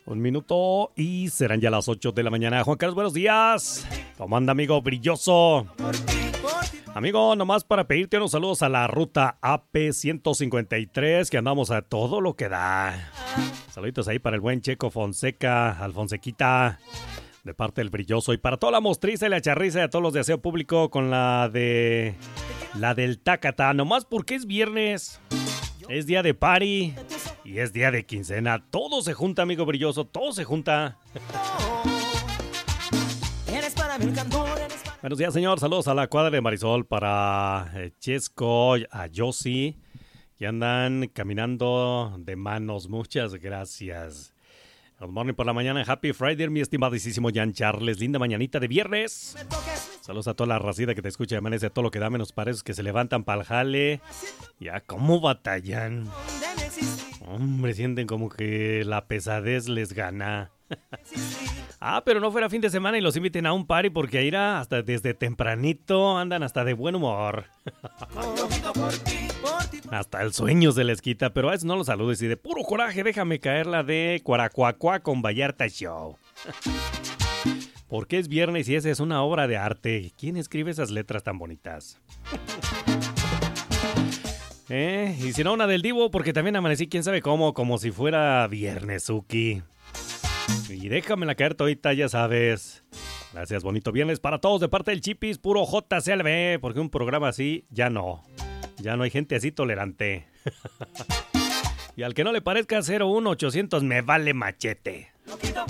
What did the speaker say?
Un minuto y serán ya las 8 de la mañana. Juan Carlos, buenos días. ¿Cómo anda, amigo brilloso? Amigo, nomás para pedirte unos saludos a la ruta AP 153, que andamos a todo lo que da. Saluditos ahí para el buen Checo Fonseca, Alfonsequita, de parte del brilloso. Y para toda la mostriza y la charriza y a todos los de aseo público con la del Tácata. Nomás porque es viernes, es día de party y es día de quincena. Todo se junta, amigo brilloso, todo se junta. Buenos días, señor. Saludos a la cuadra de Marisol, para Chesco, a Yossi, que andan caminando de manos. Muchas gracias. Good morning por la mañana. Happy Friday, mi estimadísimo Jan Charles. Linda mañanita de viernes. Saludos a toda la racida que te escucha y amanece a todo lo que da, menos para esos que se levantan para el jale. Ya, ¿cómo batallan? Hombre, sienten como que la pesadez les gana. Pero no fuera fin de semana y los inviten a un party, porque ahí hasta desde tempranito andan hasta de buen humor. Hasta el sueño se les quita, pero a eso no los saludes y de puro coraje déjame caer la de Cuaracuacuá con Vallarta Show. Porque es viernes y esa es una obra de arte. ¿Quién escribe esas letras tan bonitas? Y si no, una del Divo, porque también amanecí quién sabe cómo, como si fuera viernesuki. Y déjamela caer todita, ya sabes. Gracias, bonito viernes para todos de parte del Chipis, puro JCLB, porque un programa así ya no hay gente así tolerante. Y al que no le parezca 01800 me vale machete.